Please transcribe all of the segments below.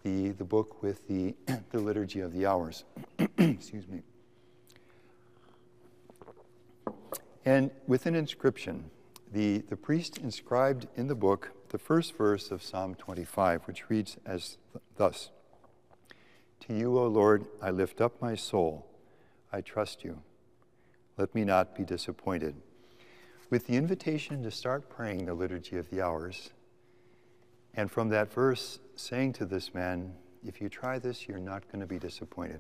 the book with the Liturgy of the Hours. Excuse me. And with an inscription, the priest inscribed in the book the first verse of Psalm 25, which reads as thus: "To you, O Lord, I lift up my soul. I trust you. Let me not be disappointed." With the invitation to start praying the Liturgy of the Hours, and from that verse saying to this man, if you try this, you're not going to be disappointed.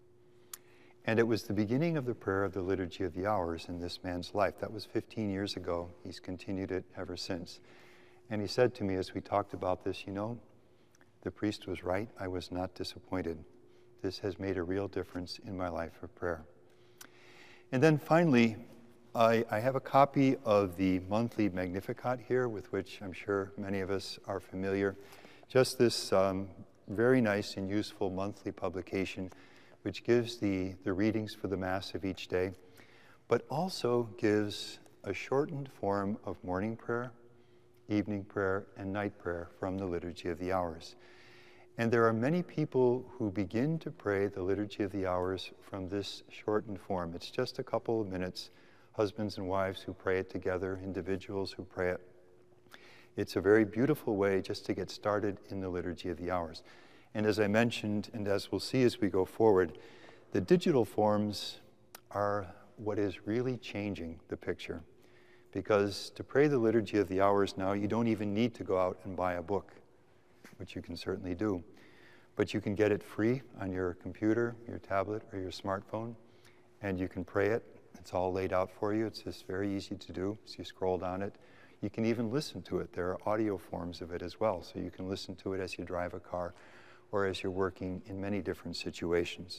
And it was the beginning of the prayer of the Liturgy of the Hours in this man's life. That was 15 years ago. He's continued it ever since. And he said to me as we talked about this, the priest was right. I was not disappointed. This has made a real difference in my life of prayer. And then finally, I have a copy of the monthly Magnificat here, with which I'm sure many of us are familiar. Just this very nice and useful monthly publication, which gives the readings for the Mass of each day, but also gives a shortened form of morning prayer, evening prayer, and night prayer from the Liturgy of the Hours. And there are many people who begin to pray the Liturgy of the Hours from this shortened form. It's just a couple of minutes, husbands and wives who pray it together, individuals who pray it. It's a very beautiful way just to get started in the Liturgy of the Hours. And as I mentioned, and as we'll see as we go forward, the digital forms are what is really changing the picture. Because to pray the Liturgy of the Hours now, you don't even need to go out and buy a book, which you can certainly do. But you can get it free on your computer, your tablet, or your smartphone, and you can pray it. It's all laid out for you. It's just very easy to do. So you scroll down it. You can even listen to it. There are audio forms of it as well, so you can listen to it as you drive a car or as you're working in many different situations.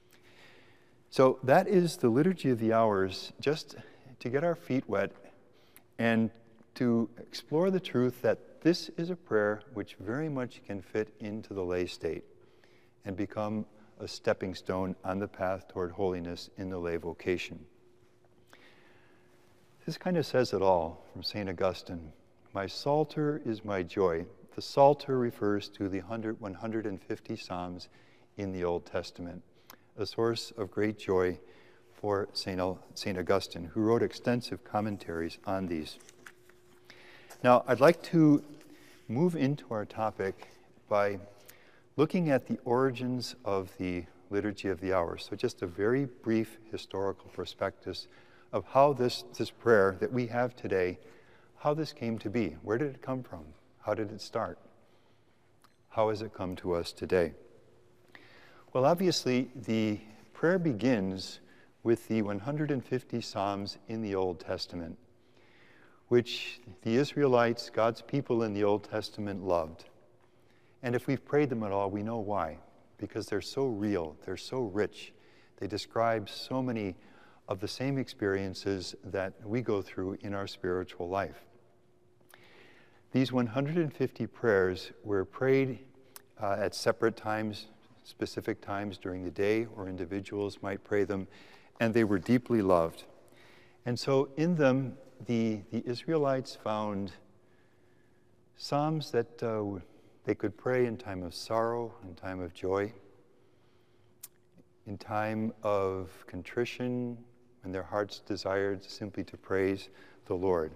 So that is the Liturgy of the Hours, just to get our feet wet and to explore the truth that this is a prayer which very much can fit into the lay state and become a stepping stone on the path toward holiness in the lay vocation. This kind of says it all from St. Augustine. My Psalter is my joy. The Psalter refers to the 150 Psalms in the Old Testament, a source of great joy for St. Augustine, who wrote extensive commentaries on these. Now, I'd like to move into our topic by looking at the origins of the Liturgy of the Hours. So just a very brief historical prospectus of how this prayer that we have today, how this came to be. Where did it come from? How did it start? How has it come to us today? Well, obviously, the prayer begins with the 150 Psalms in the Old Testament, which the Israelites, God's people in the Old Testament, loved. And if we've prayed them at all, we know why. Because they're so real, they're so rich. They describe so many of the same experiences that we go through in our spiritual life. These 150 prayers were prayed at separate times, specific times during the day, or individuals might pray them, and they were deeply loved. And so in them, the Israelites found psalms that they could pray in time of sorrow, in time of joy, in time of contrition, when their hearts desired simply to praise the Lord.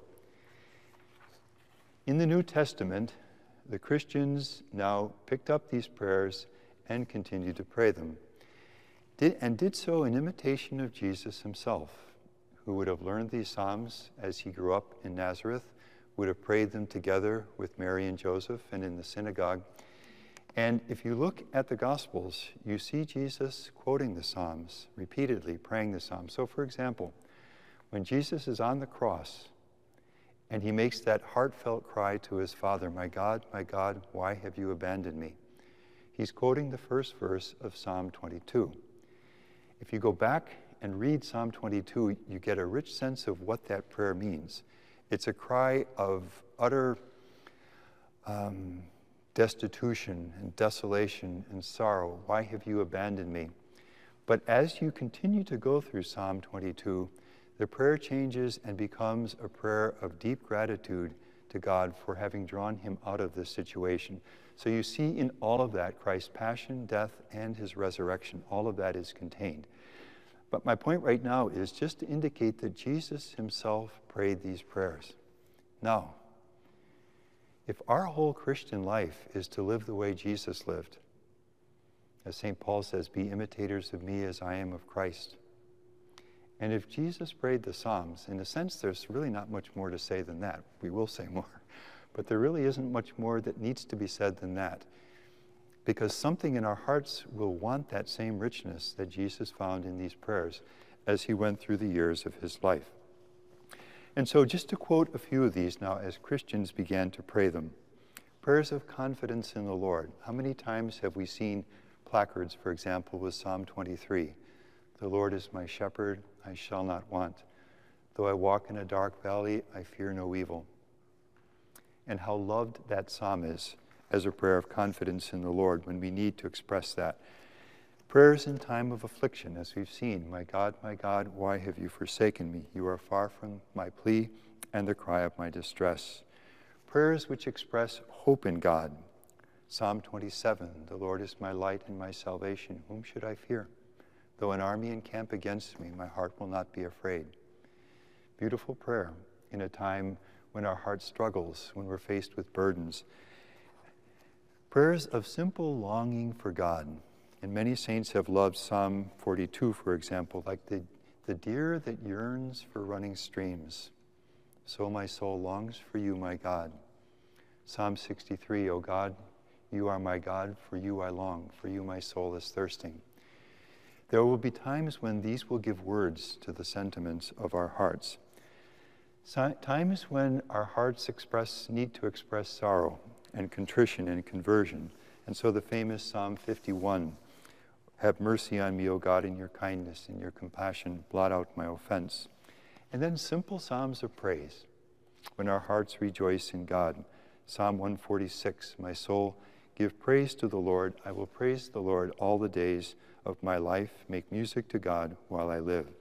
In the New Testament, the Christians now picked up these prayers and continued to pray them, and did so in imitation of Jesus himself, who would have learned these psalms as he grew up in Nazareth, would have prayed them together with Mary and Joseph and in the synagogue. And if you look at the Gospels, you see Jesus quoting the Psalms, repeatedly praying the Psalms. So for example, when Jesus is on the cross and he makes that heartfelt cry to his Father, my God, why have you abandoned me? He's quoting the first verse of Psalm 22. If you go back and read Psalm 22, you get a rich sense of what that prayer means. It's a cry of utter destitution and desolation and sorrow. Why have you abandoned me? But as you continue to go through Psalm 22, the prayer changes and becomes a prayer of deep gratitude to God for having drawn him out of this situation. So you see in all of that Christ's passion, death, and his resurrection. All of that is contained. But my point right now is just to indicate that Jesus himself prayed these prayers. Now, if our whole Christian life is to live the way Jesus lived, as St. Paul says, be imitators of me as I am of Christ. And if Jesus prayed the Psalms, in a sense, there's really not much more to say than that. We will say more. But there really isn't much more that needs to be said than that. Because something in our hearts will want that same richness that Jesus found in these prayers as he went through the years of his life. And so just to quote a few of these now as Christians began to pray them. Prayers of confidence in the Lord. How many times have we seen placards, for example, with Psalm 23? The Lord is my shepherd, I shall not want. Though I walk in a dark valley, I fear no evil. And how loved that psalm is as a prayer of confidence in the Lord when we need to express that. Prayers in time of affliction, as we've seen. My God, why have you forsaken me? You are far from my plea and the cry of my distress. Prayers which express hope in God. Psalm 27, the Lord is my light and my salvation. Whom should I fear? Though an army encamp against me, my heart will not be afraid. Beautiful prayer in a time when our heart struggles, when we're faced with burdens. Prayers of simple longing for God. And many saints have loved Psalm 42, for example, like the deer that yearns for running streams. So my soul longs for you, my God. Psalm 63, O God, you are my God, for you I long, for you my soul is thirsting. There will be times when these will give words to the sentiments of our hearts. Times when our hearts need to express sorrow and contrition and conversion. And so the famous Psalm 51, have mercy on me, O God, in your kindness and your compassion, blot out my offense. And then simple psalms of praise when our hearts rejoice in God. Psalm 146, my soul, give praise to the Lord. I will praise the Lord all the days of my life. Make music to God while I live.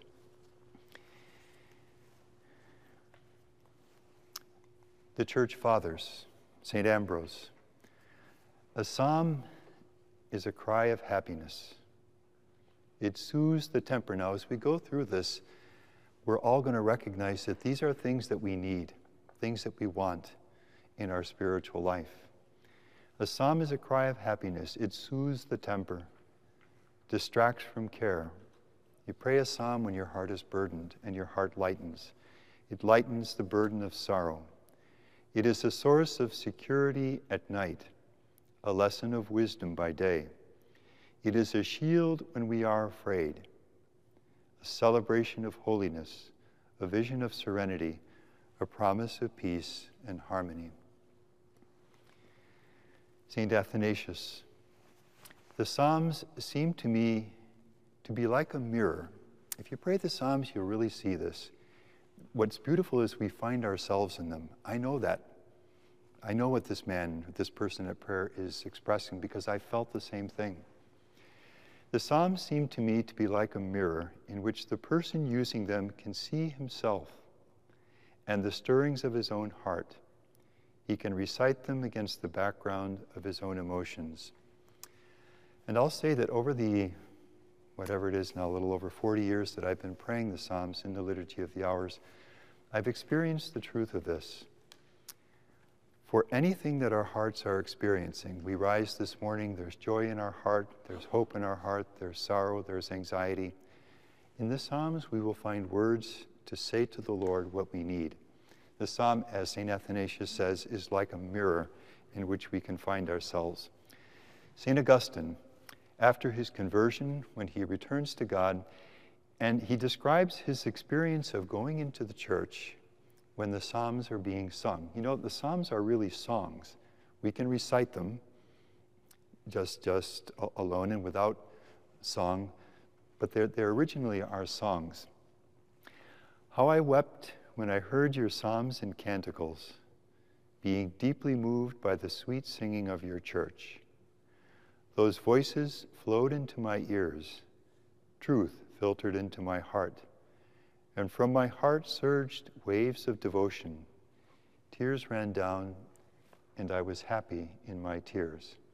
The Church Fathers, St. Ambrose. A psalm is a cry of happiness. It soothes the temper. Now, as we go through this, we're all going to recognize that these are things that we need, things that we want in our spiritual life. A psalm is a cry of happiness. It soothes the temper, distracts from care. You pray a psalm when your heart is burdened and your heart lightens. It lightens the burden of sorrow. It is a source of security at night, a lesson of wisdom by day. It is a shield when we are afraid, a celebration of holiness, a vision of serenity, a promise of peace and harmony. St. Athanasius, the Psalms seem to me to be like a mirror. If you pray the Psalms, you'll really see this. What's beautiful is we find ourselves in them. I know that. I know what this person at prayer is expressing because I felt the same thing. The Psalms seem to me to be like a mirror in which the person using them can see himself and the stirrings of his own heart. He can recite them against the background of his own emotions. And I'll say that over the, whatever it is now, a little over 40 years that I've been praying the Psalms in the Liturgy of the Hours, I've experienced the truth of this. For anything that our hearts are experiencing, we rise this morning, there's joy in our heart, there's hope in our heart, there's sorrow, there's anxiety. In the Psalms, we will find words to say to the Lord what we need. The Psalm, as St. Athanasius says, is like a mirror in which we can find ourselves. St. Augustine, after his conversion, when he returns to God, and he describes his experience of going into the church when the Psalms are being sung. You know, the Psalms are really songs. We can recite them just alone and without song, but they originally are songs. How I wept when I heard your psalms and canticles, being deeply moved by the sweet singing of your church. Those voices flowed into my ears, truth filtered into my heart, and from my heart surged waves of devotion. Tears ran down, and I was happy in my tears.